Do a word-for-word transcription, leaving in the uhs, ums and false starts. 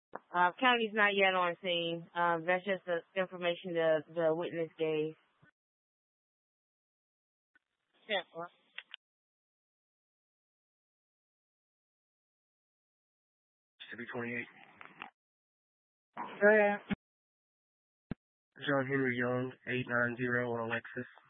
Uh, county's not yet on scene. Um, that's just the information the the witness gave. Yeah. City twenty-eight. Go ahead. John Henry Young, eight nine zero on Alexis.